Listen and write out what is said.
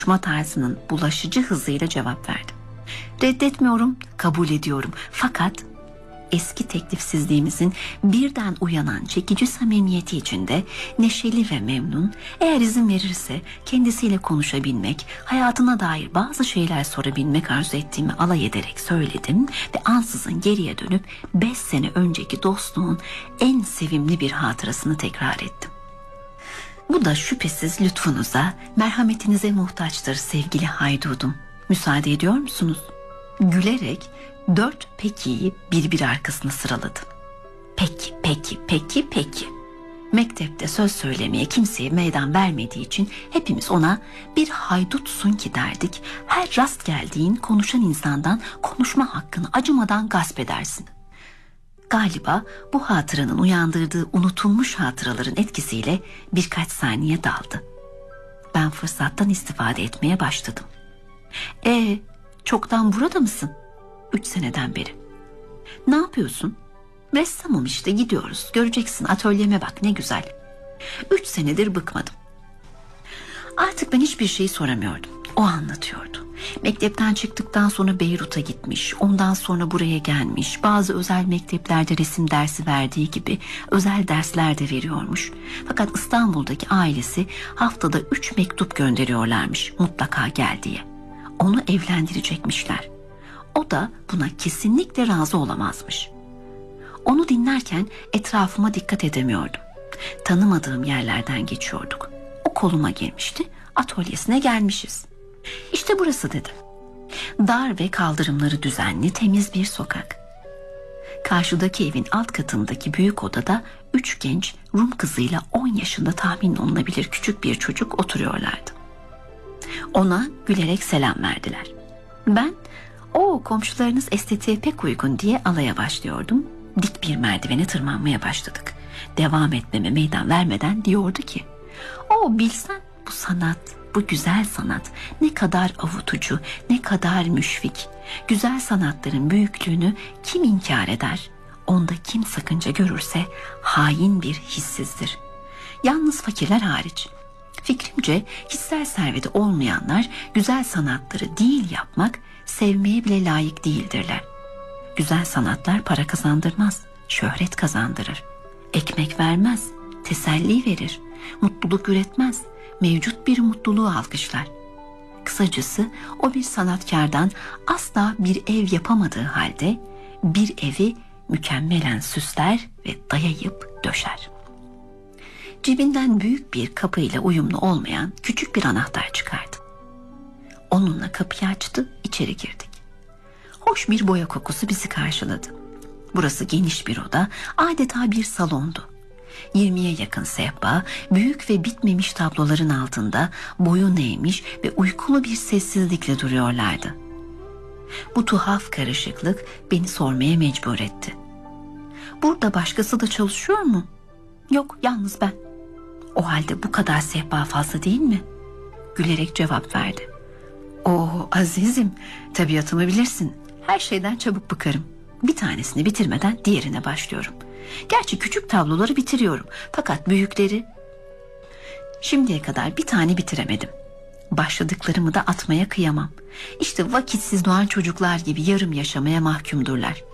konuşma tarzının bulaşıcı hızıyla cevap verdim. Reddetmiyorum, kabul ediyorum. Fakat eski teklifsizliğimizin birden uyanan çekici samimiyeti içinde neşeli ve memnun, eğer izin verirse kendisiyle konuşabilmek, hayatına dair bazı şeyler sorabilmek arzu ettiğimi alay ederek söyledim ve ansızın geriye dönüp 5 sene önceki dostluğun en sevimli bir hatırasını tekrar ettim. Bu da şüphesiz lütfunuza, merhametinize muhtaçtır sevgili haydudum. Müsaade ediyor musunuz? Gülerek 4 pekiyi birbiri arkasına sıraladı. Peki, peki, peki, peki. Mektepte söz söylemeye kimseye meydan vermediği için hepimiz ona bir haydutsun ki derdik. Her rast geldiğin konuşan insandan konuşma hakkını acımadan gasp edersin. Galiba bu hatıranın uyandırdığı unutulmuş hatıraların etkisiyle birkaç saniye daldı. Ben fırsattan istifade etmeye başladım. Çoktan burada mısın? 3 seneden beri. Ne yapıyorsun? Ressamım işte, gidiyoruz. Göreceksin, atölyeme bak ne güzel. 3 senedir bıkmadım. Artık ben hiçbir şey soramıyordum. O anlatıyordu. Mektepten çıktıktan sonra Beyrut'a gitmiş. Ondan sonra buraya gelmiş. Bazı özel mekteplerde resim dersi verdiği gibi özel dersler de veriyormuş. Fakat İstanbul'daki ailesi haftada 3 mektup gönderiyorlarmış mutlaka gel diye. Onu evlendirecekmişler. O da buna kesinlikle razı olamazmış. Onu dinlerken etrafıma dikkat edemiyordum. Tanımadığım yerlerden geçiyorduk. O koluma girmişti, atölyesine gelmişiz. İşte burası dedim. Dar ve kaldırımları düzenli, temiz bir sokak. Karşıdaki evin alt katındaki büyük odada 3 genç Rum kızıyla 10 yaşında tahmin olunabilir küçük bir çocuk oturuyorlardı. Ona gülerek selam verdiler. Ben, "O komşularınız estetiğe pek uygun" diye alaya başlıyordum. Dik bir merdivene tırmanmaya başladık. Devam etmeme meydan vermeden diyordu ki, "O bilsen bu sanat, bu güzel sanat ne kadar avutucu, ne kadar müşfik. Güzel sanatların büyüklüğünü kim inkar eder? Onda kim sakınca görürse hain bir hissizdir. Yalnız fakirler hariç. Fikrimce hissel serveti olmayanlar güzel sanatları değil yapmak, sevmeye bile layık değildirler. Güzel sanatlar para kazandırmaz, şöhret kazandırır. Ekmek vermez, teselli verir, mutluluk üretmez, mevcut bir mutluluğu alkışlar. Kısacası o bir sanatkardan asla bir ev yapamadığı halde bir evi mükemmelen süsler ve dayayıp döşer." Cebinden büyük bir kapıyla uyumlu olmayan küçük bir anahtar çıkardı. Onunla kapıyı açtı, içeri girdik. Hoş bir boya kokusu bizi karşıladı. Burası geniş bir oda, adeta bir salondu. 20'ye yakın sehpa, büyük ve bitmemiş tabloların altında boyun eğmiş ve uykulu bir sessizlikle duruyorlardı. Bu tuhaf karışıklık beni sormaya mecbur etti. "Burada başkası da çalışıyor mu?" "Yok, yalnız ben." "O halde bu kadar sehpa fazla değil mi?" Gülerek cevap verdi. "Oo azizim, tabiatımı bilirsin. Her şeyden çabuk bıkarım. Bir tanesini bitirmeden diğerine başlıyorum. Gerçi küçük tabloları bitiriyorum. Fakat büyükleri... Şimdiye kadar bir tane bitiremedim. Başladıklarımı da atmaya kıyamam. İşte vakitsiz doğan çocuklar gibi yarım yaşamaya mahkumdurlar.